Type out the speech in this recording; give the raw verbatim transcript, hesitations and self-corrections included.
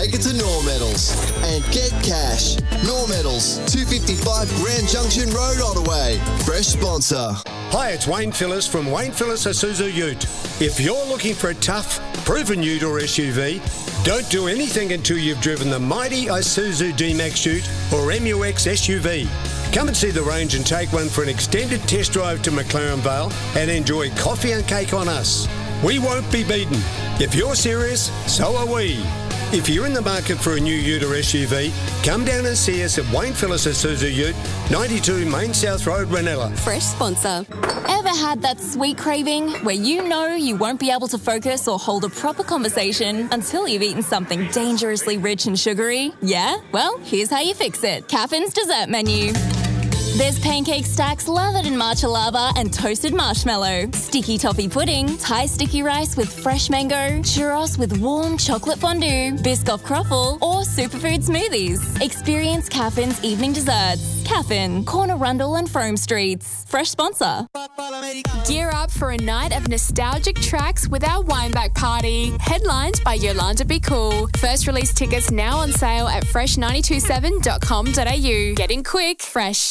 take it to Normetals and get cash. Normetals, two fifty-five Grand Junction Road, Ottaway. Fresh sponsor. Hi, it's Wayne Phillips from Wayne Phillips Isuzu Ute. If you're looking for a tough, proven ute or S U V, don't do anything until you've driven the mighty Isuzu D-Max Ute or M U X S U V. Come and see the range and take one for an extended test drive to McLaren Vale and enjoy coffee and cake on us. We won't be beaten. If you're serious, so are we. If you're in the market for a new ute or S U V, come down and see us at Wayne Phillips Isuzu Ute, ninety-two Main South Road, Ranella. Fresh sponsor. Ever had that sweet craving where you know you won't be able to focus or hold a proper conversation until you've eaten something dangerously rich and sugary? Yeah? Well, here's how you fix it. Caffin's dessert menu. There's pancake stacks lathered in matcha lava and toasted marshmallow, sticky toffee pudding, Thai sticky rice with fresh mango, churros with warm chocolate fondue, Biscoff croffle, or superfood smoothies. Experience Caffin's evening desserts. Caffin, Corner Rundle and Frome Streets. Fresh sponsor. Gear up for a night of nostalgic tracks with our Wineback Party, headlined by Yolanda Be Cool. First release tickets now on sale at fresh nine two seven dot com dot a u. Get in quick, Fresh.